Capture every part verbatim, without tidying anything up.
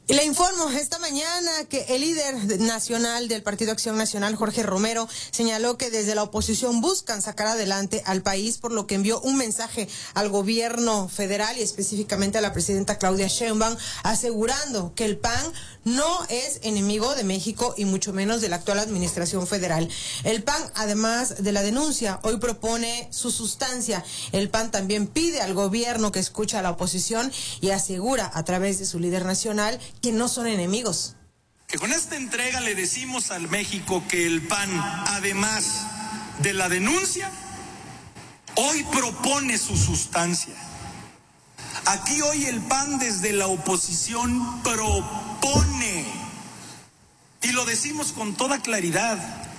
Y le informo esta mañana que el líder nacional del Partido Acción Nacional, Jorge Romero, señaló que desde la oposición buscan sacar adelante al país, por lo que envió un mensaje al gobierno federal y específicamente a la presidenta Claudia Sheinbaum, asegurando que el P A N no es enemigo de México y mucho menos de la actual administración federal. El P A N, además de la denuncia, hoy propone su sustancia. El P A N también pide al gobierno que escuche a la oposición y asegura a través de su líder nacional que no son enemigos. Que con esta entrega le decimos al México que el P A N, además de la denuncia, hoy propone su sustancia. Aquí hoy el P A N desde la oposición propone, y lo decimos con toda claridad,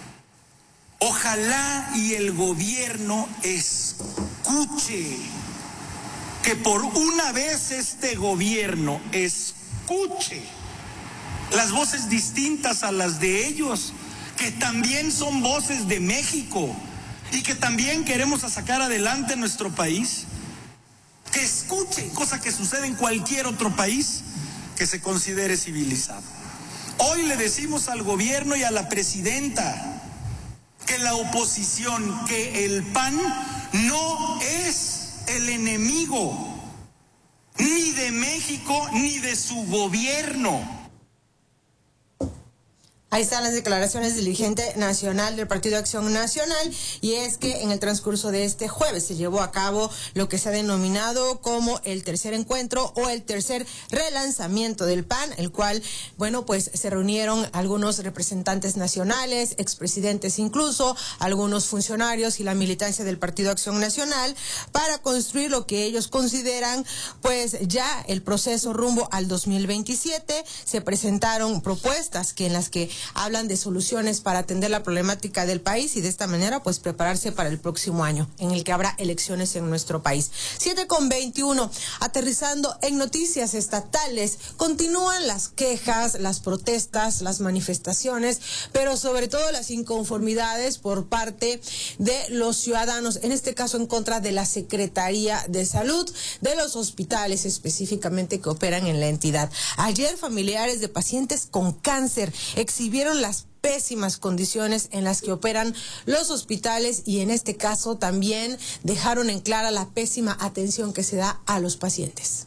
ojalá y el gobierno escuche, que por una vez este gobierno escuche Escuche las voces distintas a las de ellos, que también son voces de México y que también queremos sacar adelante nuestro país. Que escuche, cosa que sucede en cualquier otro país que se considere civilizado. Hoy le decimos al gobierno y a la presidenta que la oposición, que el P A N no es el enemigo ni de México, ni de su gobierno. Ahí están las declaraciones del dirigente nacional del Partido Acción Nacional, y es que en el transcurso de este jueves se llevó a cabo lo que se ha denominado como el tercer encuentro o el tercer relanzamiento del P A N, el cual, bueno, pues se reunieron algunos representantes nacionales, expresidentes incluso, algunos funcionarios y la militancia del Partido Acción Nacional para construir lo que ellos consideran pues ya el proceso rumbo al dos mil veintisiete. Se presentaron propuestas que en las que hablan de soluciones para atender la problemática del país y de esta manera pues prepararse para el próximo año en el que habrá elecciones en nuestro país. siete con veintiuno, aterrizando en noticias estatales, continúan las quejas, las protestas, las manifestaciones, pero sobre todo las inconformidades por parte de los ciudadanos, en este caso en contra de la Secretaría de Salud, de los hospitales específicamente que operan en la entidad. Ayer familiares de pacientes con cáncer exhibieron vieron las pésimas condiciones en las que operan los hospitales y en este caso también dejaron en clara la pésima atención que se da a los pacientes.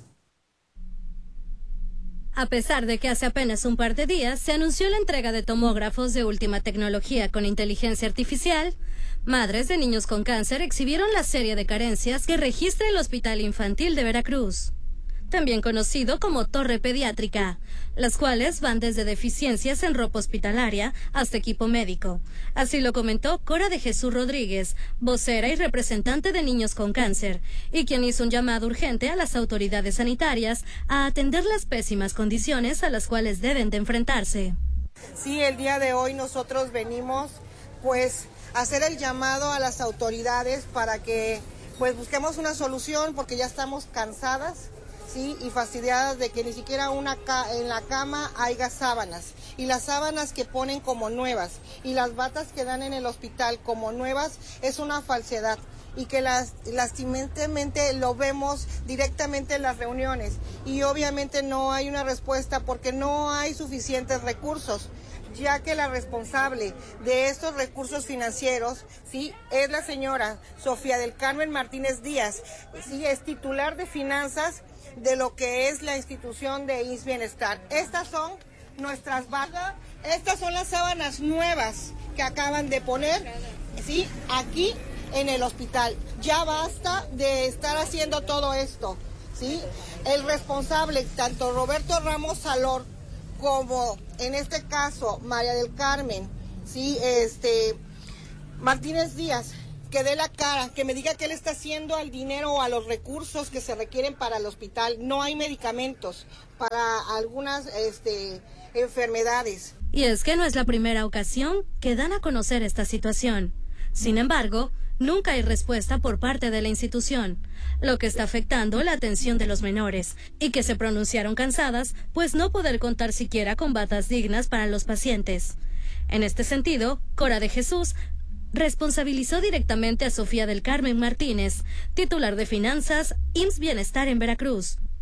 A pesar de que hace apenas un par de días se anunció la entrega de tomógrafos de última tecnología con inteligencia artificial, madres de niños con cáncer exhibieron la serie de carencias que registra el Hospital Infantil de Veracruz, también conocido como Torre Pediátrica, las cuales van desde deficiencias en ropa hospitalaria hasta equipo médico. Así lo comentó Cora de Jesús Rodríguez, vocera y representante de niños con cáncer, y quien hizo un llamado urgente a las autoridades sanitarias a atender las pésimas condiciones a las cuales deben de enfrentarse. Sí, el día de hoy nosotros venimos pues a hacer el llamado a las autoridades para que pues busquemos una solución, porque ya estamos cansadas, sí, y fastidiadas de que ni siquiera una ca en la cama haya sábanas, y las sábanas que ponen como nuevas y las batas que dan en el hospital como nuevas es una falsedad, y que las, lastimentemente lo vemos directamente en las reuniones y obviamente no hay una respuesta porque no hay suficientes recursos, ya que la responsable de estos recursos financieros, sí, es la señora Sofía del Carmen Martínez Díaz, sí, es titular de finanzas de lo que es la institución de I M S S Bienestar. Estas son nuestras batas, estas son las sábanas nuevas que acaban de poner, sí, aquí en el hospital. Ya basta de estar haciendo todo esto, sí. El responsable, tanto Roberto Ramos Salor como en este caso María del Carmen, sí, este Martínez Díaz, que dé la cara, que me diga qué le está haciendo al dinero o a los recursos que se requieren para el hospital. No hay medicamentos para algunas este, enfermedades. Y es que no es la primera ocasión que dan a conocer esta situación. Sin embargo, nunca hay respuesta por parte de la institución, lo que está afectando la atención de los menores, y que se pronunciaron cansadas, pues no poder contar siquiera con batas dignas para los pacientes. En este sentido, Cora de Jesús responsabilizó directamente a Sofía del Carmen Martínez, titular de finanzas I M S S Bienestar en Veracruz.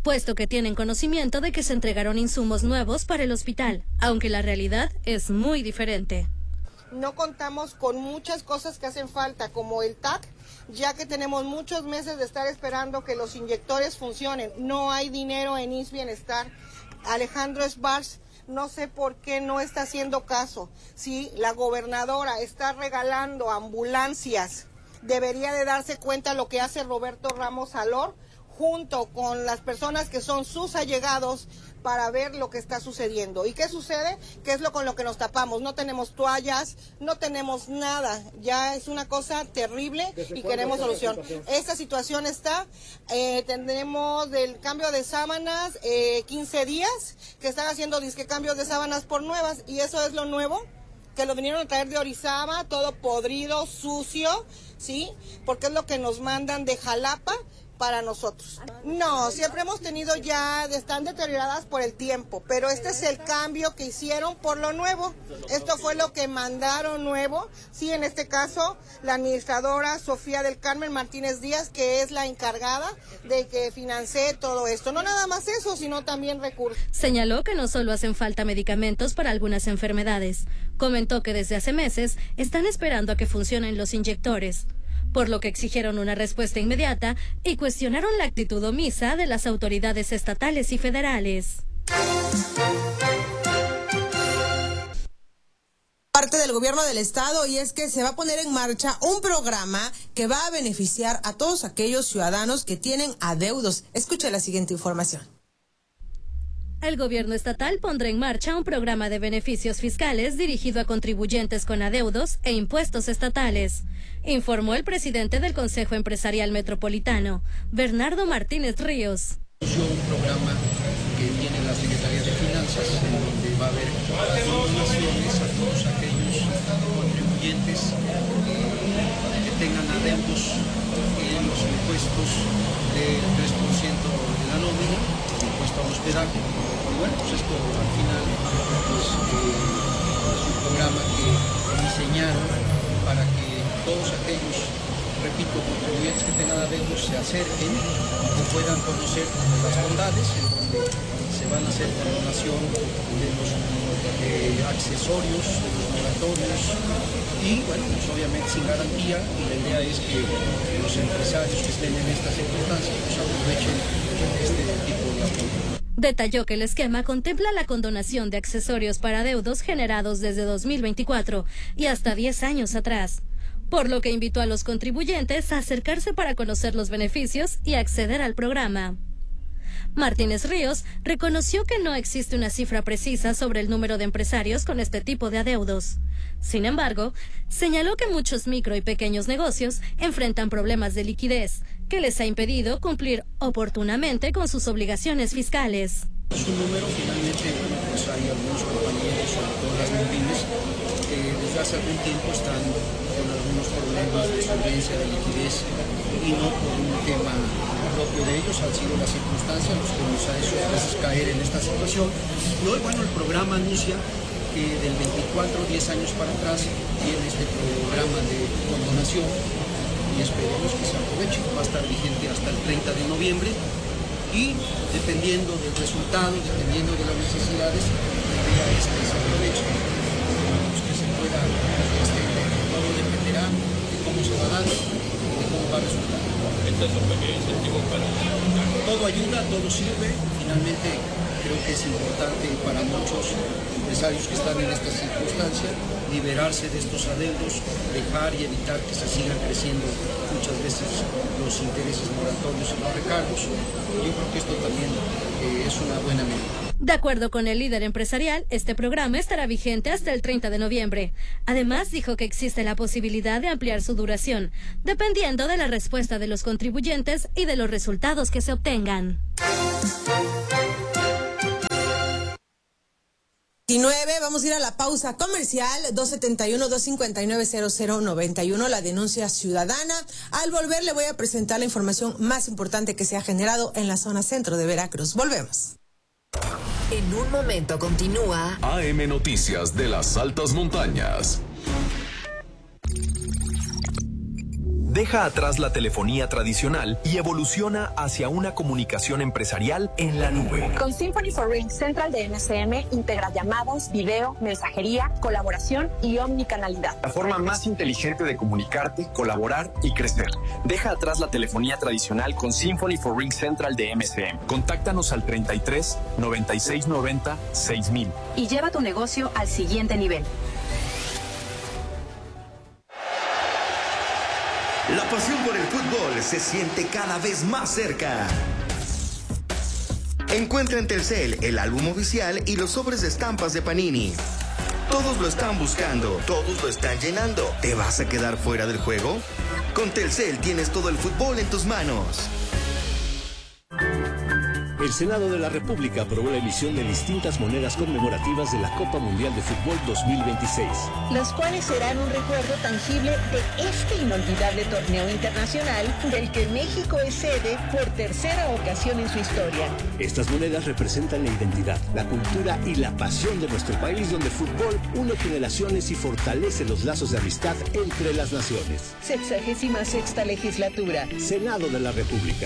puesto que tienen conocimiento de que se entregaron insumos nuevos para el hospital, aunque la realidad es muy diferente. No contamos con muchas cosas que hacen falta, como el T A C, ya que tenemos muchos meses de estar esperando que los inyectores funcionen. No hay dinero en I S S Bienestar. Alejandro Sbarz, no sé por qué no está haciendo caso. Si la gobernadora está regalando ambulancias, debería de darse cuenta lo que hace Roberto Ramos Alor, junto con las personas que son sus allegados, para ver lo que está sucediendo. ¿Y qué sucede? ¿Qué es lo con lo que nos tapamos? No tenemos toallas, no tenemos nada. Ya es una cosa terrible y queremos solución. Esta situación está, eh, tendremos del cambio de sábanas, eh, quince días, que están haciendo disque cambios de sábanas por nuevas, y eso es lo nuevo, que lo vinieron a traer de Orizaba, todo podrido, sucio, ¿sí? Porque es lo que nos mandan de Jalapa para nosotros. No, siempre hemos tenido ya, están deterioradas por el tiempo, pero este es el cambio que hicieron por lo nuevo. Esto fue lo que mandaron nuevo. Sí, en este caso, la administradora Sofía del Carmen Martínez Díaz, que es la encargada de que financie todo esto. No nada más eso, sino también recursos. Señaló que no solo hacen falta medicamentos para algunas enfermedades. Comentó que desde hace meses están esperando a que funcionen los inyectores, por lo que exigieron una respuesta inmediata y cuestionaron la actitud omisa de las autoridades estatales y federales. Parte del gobierno del estado, y es que se va a poner en marcha un programa que va a beneficiar a todos aquellos ciudadanos que tienen adeudos. Escuche la siguiente información. El gobierno estatal pondrá en marcha un programa de beneficios fiscales dirigido a contribuyentes con adeudos e impuestos estatales, informó el presidente del Consejo Empresarial Metropolitano, Bernardo Martínez Ríos. Un programa que tiene la Secretaría de Finanzas, en donde va a haber donaciones a todos aquellos contribuyentes que tengan adeudos en los impuestos del tres por ciento de la nómina, el impuesto al hospedaje. Y bueno, pues esto al final pues, eh, es un programa que diseñaron para que todos aquellos, repito, contribuyentes que tengan adeudos se acerquen y puedan conocer las bondades, en donde se van a hacer la donación de los eh, accesorios, de los moratorios, y bueno, pues obviamente sin garantía, y la idea es que los empresarios que estén en estas circunstancias pues aprovechen este tipo de apoyo. Detalló que el esquema contempla la condonación de accesorios para adeudos generados desde dos mil veinticuatro y hasta diez años atrás, por lo que invitó a los contribuyentes a acercarse para conocer los beneficios y acceder al programa. Martínez Ríos reconoció que no existe una cifra precisa sobre el número de empresarios con este tipo de adeudos. Sin embargo, señaló que muchos micro y pequeños negocios enfrentan problemas de liquidez que les ha impedido cumplir oportunamente con sus obligaciones fiscales. Es un número, finalmente, bueno, pues hay algunos compañeros, sobre todo las pymes, que desde hace algún tiempo están con algunos problemas de solvencia, de liquidez, y no por un tema propio de ellos, han sido las circunstancias los que nos ha hecho a veces caer en esta situación. Y hoy, bueno, el programa anuncia que del veinticuatro, diez años para atrás, tiene este programa de condonación, y esperemos que se aproveche. Va a estar vigente hasta el treinta de noviembre, y dependiendo del resultado, dependiendo de las necesidades, la idea es que se aproveche, que se pueda extender. Todo dependerá de cómo se va dando, de cómo va a resultar. Este es un pequeño incentivo para... Todo ayuda, todo sirve. Finalmente, creo que es importante para muchos empresarios que están en esta circunstancia liberarse de estos adeudos, dejar y evitar que se sigan creciendo muchas veces los intereses moratorios y los recargos. Yo creo que esto también eh, es una buena medida. De acuerdo con el líder empresarial, este programa estará vigente hasta el treinta de noviembre. Además, dijo que existe la posibilidad de ampliar su duración, dependiendo de la respuesta de los contribuyentes y de los resultados que se obtengan. diecinueve, vamos a ir a la pausa comercial. Dos setenta y uno, dos cincuenta y nueve, cero cero noventa y uno, la denuncia ciudadana. Al volver le voy a presentar la información más importante que se ha generado en la zona centro de Veracruz. Volvemos. En un momento continúa A M Noticias de las Altas Montañas. Deja atrás la telefonía tradicional y evoluciona hacia una comunicación empresarial en la nube. Con Symphony for Ring Central de M S M integra llamadas, video, mensajería, colaboración y omnicanalidad. La forma más inteligente de comunicarte, colaborar y crecer. Deja atrás la telefonía tradicional con Symphony for Ring Central de M S M. Contáctanos al treinta y tres, noventa y seis noventa, seis mil. Y lleva tu negocio al siguiente nivel. La pasión por el fútbol se siente cada vez más cerca. Encuentra en Telcel el álbum oficial y los sobres de estampas de Panini. Todos lo están buscando, todos lo están llenando. ¿Te vas a quedar fuera del juego? Con Telcel tienes todo el fútbol en tus manos. El Senado de la República aprobó la emisión de distintas monedas conmemorativas de la Copa Mundial de Fútbol dos mil veintiséis. Las cuales serán un recuerdo tangible de este inolvidable torneo internacional del que México es sede por tercera ocasión en su historia. Estas monedas representan la identidad, la cultura y la pasión de nuestro país, donde el fútbol une generaciones y fortalece los lazos de amistad entre las naciones. Sexagésima sexta legislatura. Senado de la República.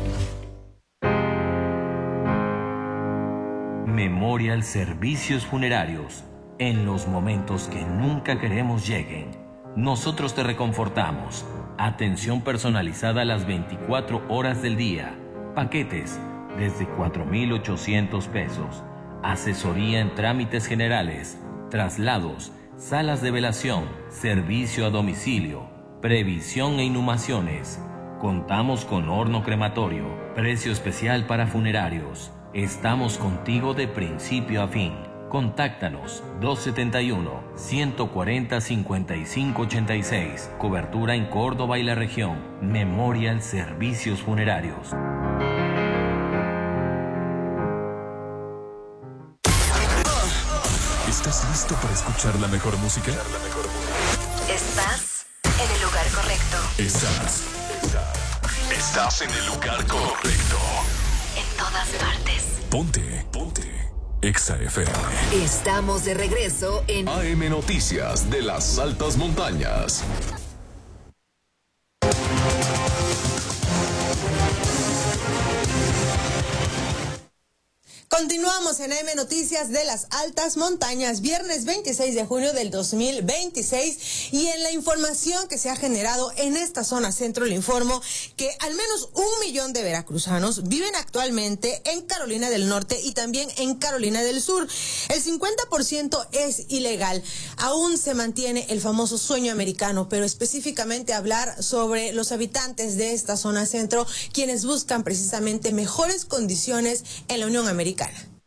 Memorial Servicios Funerarios. En los momentos que nunca queremos lleguen, nosotros te reconfortamos. Atención personalizada las veinticuatro horas del día. Paquetes desde cuatro mil ochocientos pesos. Asesoría en trámites generales, traslados, salas de velación, servicio a domicilio, previsión e inhumaciones. Contamos con horno crematorio, precio especial para funerarios. Estamos contigo de principio a fin. Contáctanos dos setenta y uno, ciento cuarenta, cincuenta y cinco ochenta y seis. Cobertura en Córdoba y la región. Memorial Servicios Funerarios. ¿Estás listo para escuchar la mejor música? Estás en el lugar correcto. Estás. Estás, estás en el lugar correcto. En todas partes. Ponte, ponte. Exa F M. Estamos de regreso en A M Noticias de las Altas Montañas. Continuamos en A M Noticias de las Altas Montañas, viernes veintiséis de junio del dos mil veintiséis, y en la información que se ha generado en esta zona centro le informo que al menos un millón de veracruzanos viven actualmente en Carolina del Norte y también en Carolina del Sur. El cincuenta por ciento es ilegal. Aún se mantiene el famoso sueño americano, pero específicamente hablar sobre los habitantes de esta zona centro, quienes buscan precisamente mejores condiciones en la Unión Americana.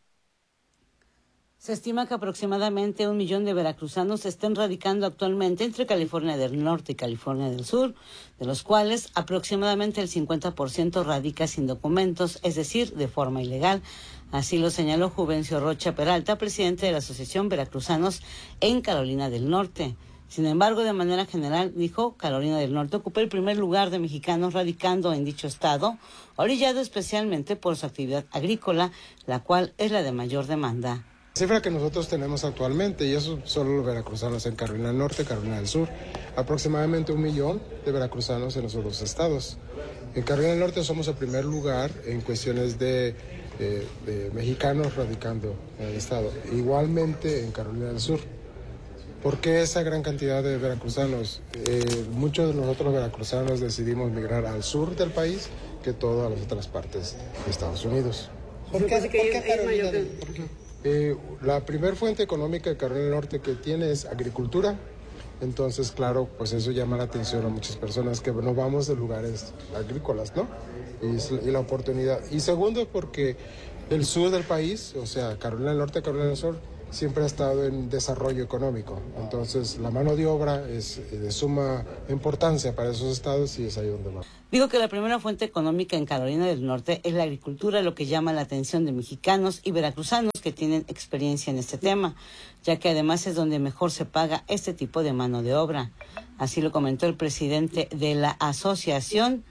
Se estima que aproximadamente un millón de veracruzanos se estén radicando actualmente entre California del Norte y California del Sur, de los cuales aproximadamente el cincuenta por ciento radica sin documentos, es decir, de forma ilegal. Así lo señaló Juvencio Rocha Peralta, presidente de la Asociación Veracruzanos en Carolina del Norte. Sin embargo, de manera general, dijo, Carolina del Norte ocupa el primer lugar de mexicanos radicando en dicho estado, orillado especialmente por su actividad agrícola, la cual es la de mayor demanda. La cifra que nosotros tenemos actualmente, y eso solo los veracruzanos en Carolina del Norte, Carolina del Sur, aproximadamente un millón de veracruzanos en los dos estados. En Carolina del Norte somos el primer lugar en cuestiones de, de, de mexicanos radicando en el estado. Igualmente en Carolina del Sur. ¿Por qué esa gran cantidad de veracruzanos? Eh, muchos de nosotros veracruzanos decidimos migrar al sur del país que todas las otras partes de Estados Unidos. ¿Por qué, ¿Por qué Carolina del Norte? Eh, la primer fuente económica de Carolina del Norte que tiene es agricultura, entonces claro, pues eso llama la atención a muchas personas que no vamos de lugares agrícolas, ¿no? Y, y la oportunidad. Y segundo, porque el sur del país, o sea, Carolina del Norte, Carolina del Sur, siempre ha estado en desarrollo económico, entonces la mano de obra es de suma importancia para esos estados y es ahí donde va. Digo que la primera fuente económica en Carolina del Norte es la agricultura, lo que llama la atención de mexicanos y veracruzanos que tienen experiencia en este tema, ya que además es donde mejor se paga este tipo de mano de obra. Así lo comentó el presidente de la asociación,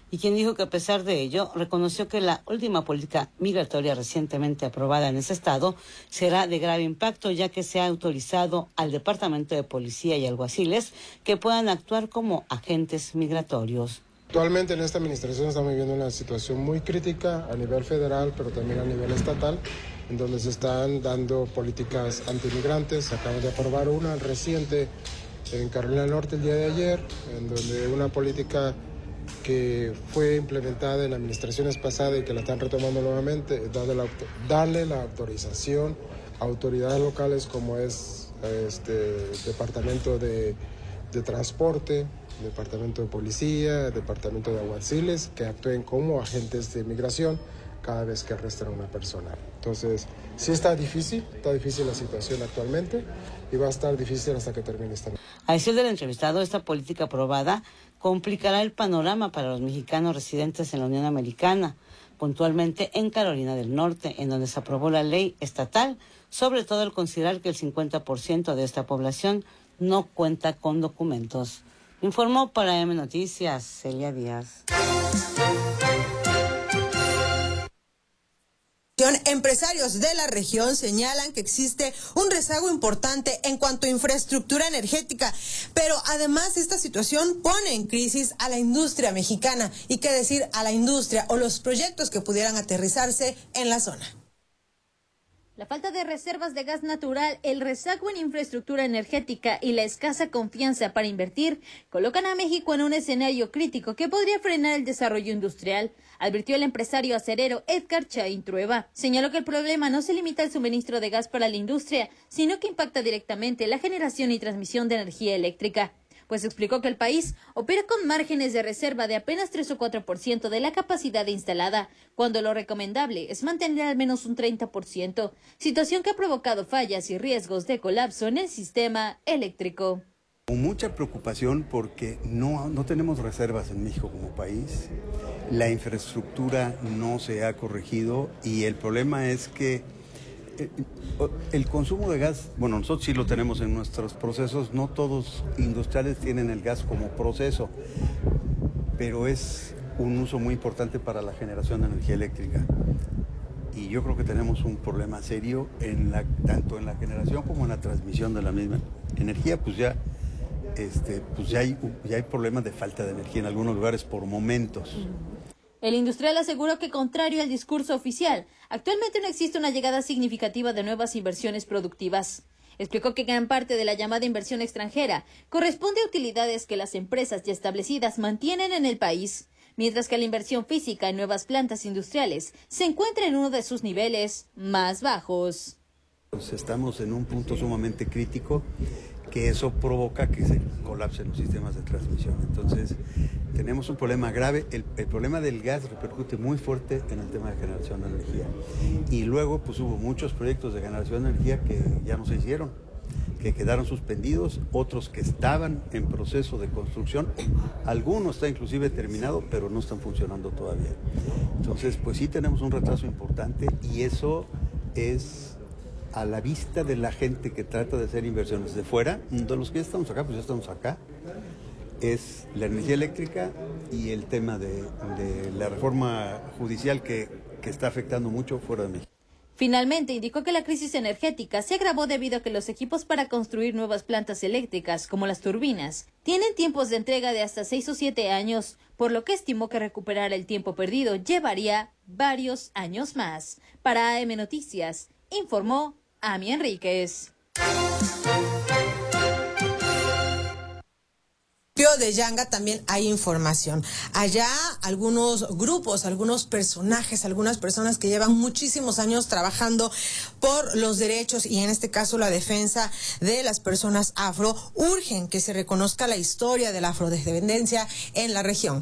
y quien dijo que a pesar de ello reconoció que la última política migratoria recientemente aprobada en ese estado será de grave impacto, ya que se ha autorizado al Departamento de Policía y alguaciles que puedan actuar como agentes migratorios. Actualmente en esta administración estamos viviendo una situación muy crítica a nivel federal, pero también a nivel estatal, en donde se están dando políticas antimigrantes. Acabamos de aprobar una reciente en Carolina del Norte el día de ayer, en donde una política que fue implementada en administraciones pasadas y que la están retomando nuevamente, darle la, darle la autorización a autoridades locales como es este Departamento de, de Transporte, Departamento de Policía, Departamento de Alguaciles, que actúen como agentes de migración cada vez que arrestan a una persona. Entonces, sí está difícil, está difícil la situación actualmente y va a estar difícil hasta que termine esta. A decir del entrevistado, esta política aprobada complicará el panorama para los mexicanos residentes en la Unión Americana, puntualmente en Carolina del Norte, en donde se aprobó la ley estatal, sobre todo al considerar que el cincuenta por ciento de esta población no cuenta con documentos. Informó para M Noticias, Celia Díaz. Empresarios de la región señalan que existe un rezago importante en cuanto a infraestructura energética, pero además esta situación pone en crisis a la industria mexicana y qué decir a la industria o los proyectos que pudieran aterrizarse en la zona. La falta de reservas de gas natural, el rezago en infraestructura energética y la escasa confianza para invertir colocan a México en un escenario crítico que podría frenar el desarrollo industrial, advirtió el empresario acerero Edgar Chaín Trueba. Señaló que el problema no se limita al suministro de gas para la industria, sino que impacta directamente la generación y transmisión de energía eléctrica. Pues explicó que el país opera con márgenes de reserva de apenas tres o cuatro por ciento de la capacidad instalada, cuando lo recomendable es mantener al menos un treinta por ciento, situación que ha provocado fallas y riesgos de colapso en el sistema eléctrico. Con mucha preocupación porque no, no tenemos reservas en México como país, la infraestructura no se ha corregido y el problema es que el consumo de gas, bueno, nosotros sí lo tenemos en nuestros procesos, no todos industriales tienen el gas como proceso, pero es un uso muy importante para la generación de energía eléctrica. Y yo creo que tenemos un problema serio en la, tanto en la generación como en la transmisión de la misma energía, pues ya, este, pues ya hay, ya hay problemas de falta de energía en algunos lugares por momentos. El industrial aseguró que, contrario al discurso oficial, actualmente no existe una llegada significativa de nuevas inversiones productivas. Explicó que gran parte de la llamada inversión extranjera corresponde a utilidades que las empresas ya establecidas mantienen en el país, mientras que la inversión física en nuevas plantas industriales se encuentra en uno de sus niveles más bajos. Pues estamos en un punto sumamente crítico, que eso provoca que se colapsen los sistemas de transmisión. Entonces, tenemos un problema grave. El, el problema del gas repercute muy fuerte en el tema de generación de energía. Y luego, pues hubo muchos proyectos de generación de energía que ya no se hicieron, que quedaron suspendidos, otros que estaban en proceso de construcción. Algunos está inclusive terminado, pero no están funcionando todavía. Entonces, pues sí tenemos un retraso importante y eso es a la vista de la gente que trata de hacer inversiones de fuera. De los que ya estamos acá, pues ya estamos acá, es la energía eléctrica y el tema de, de la reforma judicial que, que está afectando mucho fuera de México. Finalmente, indicó que la crisis energética se agravó debido a que los equipos para construir nuevas plantas eléctricas, como las turbinas, tienen tiempos de entrega de hasta seis o siete años, por lo que estimó que recuperar el tiempo perdido llevaría varios años más. Para A M Noticias, informó Ami Enríquez. De Yanga también hay información. Allá algunos grupos, algunos personajes, algunas personas que llevan muchísimos años trabajando por los derechos y en este caso la defensa de las personas afro, urgen que se reconozca la historia de la afrodescendencia en la región.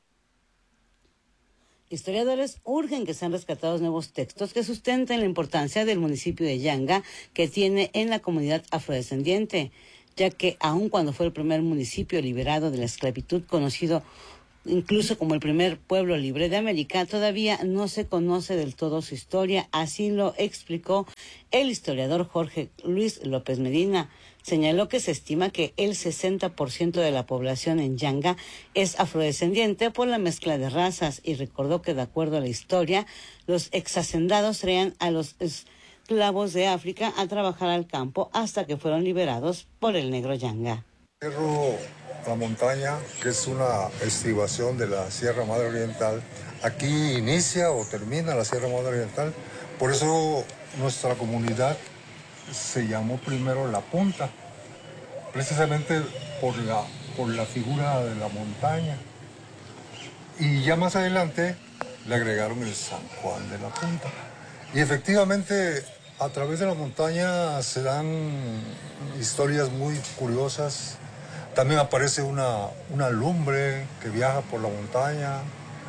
Historiadores urgen que sean rescatados nuevos textos que sustenten la importancia del municipio de Yanga que tiene en la comunidad afrodescendiente, ya que aun cuando fue el primer municipio liberado de la esclavitud conocido incluso como el primer pueblo libre de América, todavía no se conoce del todo su historia, así lo explicó el historiador Jorge Luis López Medina. Señaló que se estima que el sesenta por ciento de la población en Yanga es afrodescendiente por la mezcla de razas y recordó que de acuerdo a la historia, los exhacendados traían a los esclavos de África a trabajar al campo hasta que fueron liberados por el negro Yanga. Cerro La Montaña, que es una estribación de la Sierra Madre Oriental, aquí inicia o termina la Sierra Madre Oriental, por eso nuestra comunidad se llamó primero La Punta, precisamente por la, por la figura de la montaña. Y ya más adelante le agregaron el San Juan de la Punta. Y efectivamente, a través de la montaña se dan historias muy curiosas. También aparece una, una lumbre que viaja por la montaña.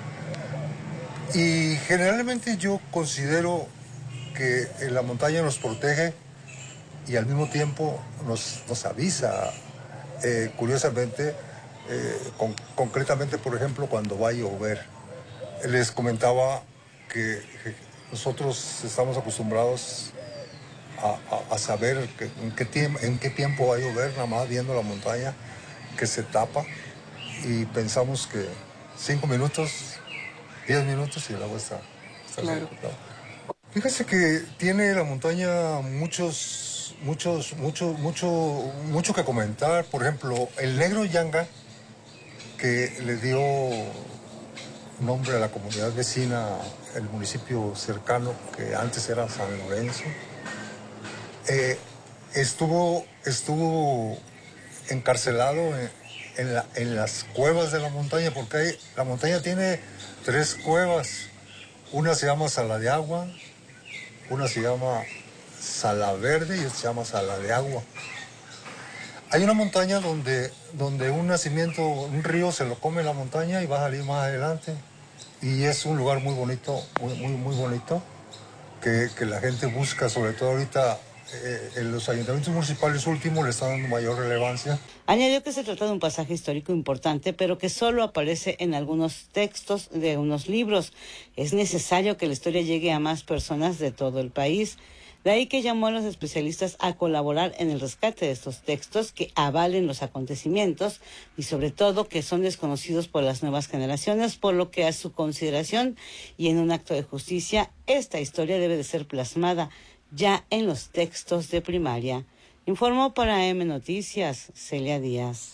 Y generalmente yo considero que la montaña nos protege y al mismo tiempo nos, nos avisa, eh, curiosamente, eh, con, concretamente, por ejemplo, cuando va a llover. Les comentaba que, que nosotros estamos acostumbrados a, a, a saber que, en, qué tiempo, en qué tiempo va a llover, nada más viendo la montaña que se tapa y pensamos que cinco minutos, diez minutos y el agua está, está claro. Fíjese que tiene la montaña muchos, muchos, mucho, mucho, mucho que comentar. Por ejemplo, el negro Yanga, que le dio nombre a la comunidad vecina, el municipio cercano, que antes era San Lorenzo, eh, estuvo, estuvo encarcelado en, en, la, en las cuevas de la montaña, porque hay, la montaña tiene tres cuevas. Una se llama Sala de Agua, una se llama Sala Verde y otra se llama Sala de Agua. Hay una montaña donde, donde un nacimiento, un río se lo come la montaña y va a salir más adelante. Y es un lugar muy bonito, muy, muy, muy bonito, que, que la gente busca, sobre todo ahorita. Eh, en los ayuntamientos municipales últimos le están dando mayor relevancia. Añadió que se trata de un pasaje histórico importante, pero que solo aparece en algunos textos de unos libros. Es necesario que la historia llegue a más personas de todo el país. De ahí que llamó a los especialistas a colaborar en el rescate de estos textos que avalen los acontecimientos y sobre todo que son desconocidos por las nuevas generaciones, por lo que a su consideración y en un acto de justicia, esta historia debe de ser plasmada ya en los textos de primaria. Informó para M Noticias, Celia Díaz.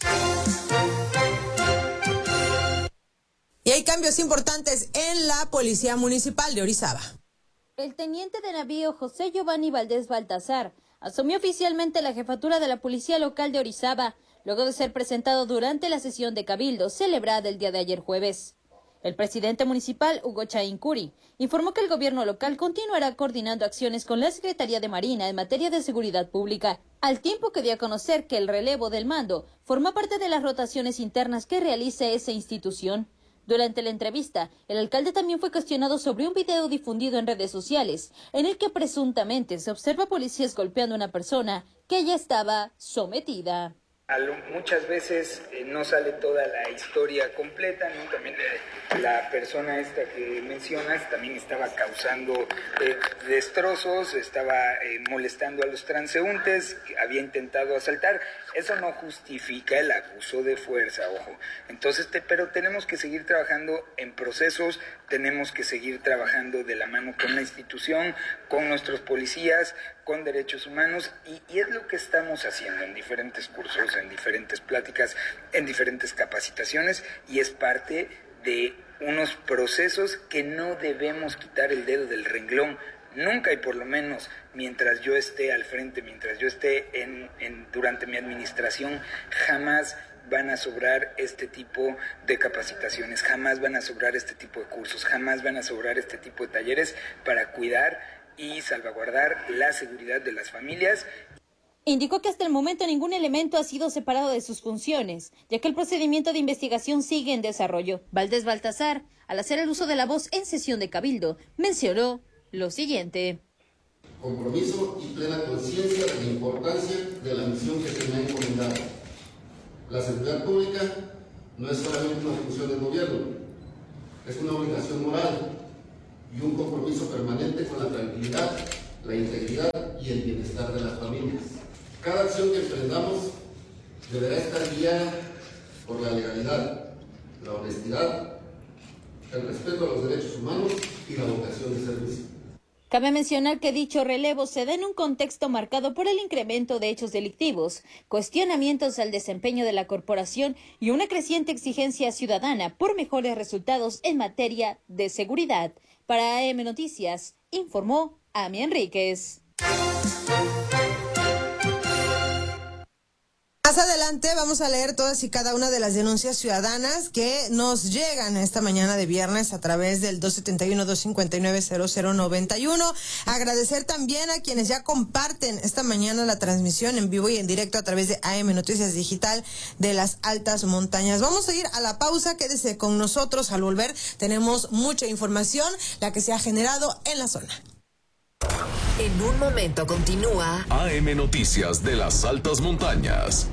Y hay cambios importantes en la Policía Municipal de Orizaba. El teniente de navío José Giovanni Valdés Baltazar asumió oficialmente la jefatura de la Policía Local de Orizaba, luego de ser presentado durante la sesión de Cabildo celebrada el día de ayer jueves. El presidente municipal, Hugo Chaín Curi, informó que el gobierno local continuará coordinando acciones con la Secretaría de Marina en materia de seguridad pública, al tiempo que dio a conocer que el relevo del mando forma parte de las rotaciones internas que realiza esa institución. Durante la entrevista, el alcalde también fue cuestionado sobre un video difundido en redes sociales, en el que presuntamente se observa policías golpeando a una persona que ya estaba sometida. Muchas veces eh, no sale toda la historia completa, ¿no? También eh, la persona esta que mencionas también estaba causando eh, destrozos, estaba eh, molestando a los transeúntes, había intentado asaltar. Eso no justifica el abuso de fuerza, ojo. Entonces, te, pero tenemos que seguir trabajando en procesos, tenemos que seguir trabajando de la mano con la institución, con nuestros policías, con derechos humanos, y, y es lo que estamos haciendo en diferentes cursos, en diferentes pláticas, en diferentes capacitaciones, y es parte de unos procesos que no debemos quitar el dedo del renglón. Nunca, y por lo menos mientras yo esté al frente, mientras yo esté en, en durante mi administración, jamás van a sobrar este tipo de capacitaciones, jamás van a sobrar este tipo de cursos, jamás van a sobrar este tipo de talleres para cuidar y salvaguardar la seguridad de las familias. Indicó que hasta el momento ningún elemento ha sido separado de sus funciones, ya que el procedimiento de investigación sigue en desarrollo. Valdés Baltazar, al hacer el uso de la voz en sesión de Cabildo, mencionó lo siguiente. Compromiso y plena conciencia de la importancia de la misión que se me ha encomendado. La seguridad pública no es solamente una función del gobierno, es una obligación moral y un compromiso permanente con la tranquilidad, la integridad y el bienestar de las familias. Cada acción que emprendamos deberá estar guiada por la legalidad, la honestidad, el respeto a los derechos humanos y la vocación de servicio. Cabe mencionar que dicho relevo se da en un contexto marcado por el incremento de hechos delictivos, cuestionamientos al desempeño de la corporación y una creciente exigencia ciudadana por mejores resultados en materia de seguridad. Para A M Noticias, informó Ami Enríquez. Más adelante vamos a leer todas y cada una de las denuncias ciudadanas que nos llegan esta mañana de viernes a través del dos siete uno, dos cinco nueve, cero cero nueve uno. Agradecer también a quienes ya comparten esta mañana la transmisión en vivo y en directo a través de A M Noticias Digital de las Altas Montañas. Vamos a ir a la pausa, quédese con nosotros. Al volver tenemos mucha información, la que se ha generado en la zona. En un momento continúa A M Noticias de las Altas Montañas.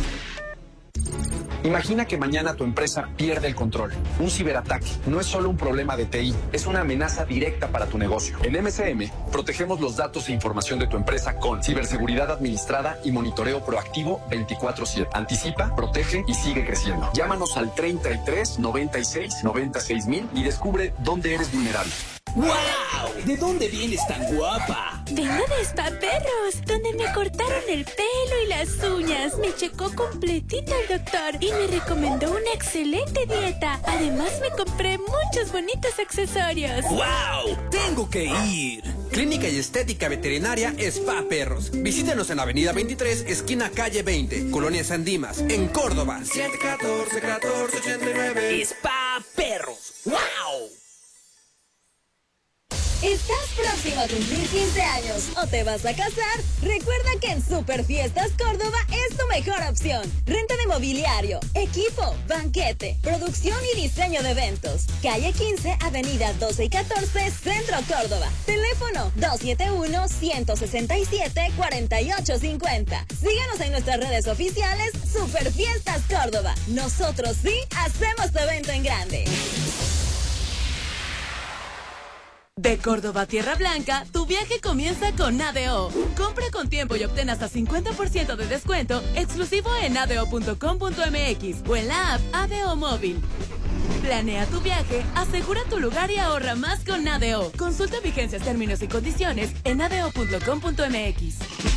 Imagina que mañana tu empresa pierde el control. Un ciberataque no es solo un problema de T I, es una amenaza directa para tu negocio. En M S M, protegemos los datos e información de tu empresa con ciberseguridad administrada y monitoreo proactivo veinticuatro siete. Anticipa, protege y sigue creciendo. Llámanos al treinta y tres, noventa y seis, noventa y seis mil y descubre dónde eres vulnerable. ¡Wow! ¿De dónde vienes tan guapa? Vengo de Spa Perros, donde me cortaron el pelo y las uñas. Me checó completita el doctor y me recomendó una excelente dieta. Además, me compré muchos bonitos accesorios. ¡Wow! ¡Tengo que ir! Clínica y Estética Veterinaria Spa Perros. Visítenos en Avenida veintitrés, esquina calle veinte, Colonia San Dimas, en Córdoba. siete catorce, catorce ochenta y nueve. Spa Perros. ¡Wow! ¿Estás próximo a cumplir quince años o te vas a casar? Recuerda que en Super Fiestas Córdoba es tu mejor opción. Renta de mobiliario, equipo, banquete, producción y diseño de eventos. Calle quince, avenida doce y catorce, Centro Córdoba. Teléfono dos siete uno, uno seis siete, cuatro ocho cinco cero. Síguenos en nuestras redes oficiales Super Fiestas Córdoba. Nosotros sí hacemos tu evento en grande. De Córdoba a Tierra Blanca, tu viaje comienza con A D O. Compra con tiempo y obtén hasta cincuenta por ciento de descuento exclusivo en a d o punto com punto m x o en la app A D O Móvil. Planea tu viaje, asegura tu lugar y ahorra más con A D O. Consulta vigencias, términos y condiciones en a d o punto com punto m x.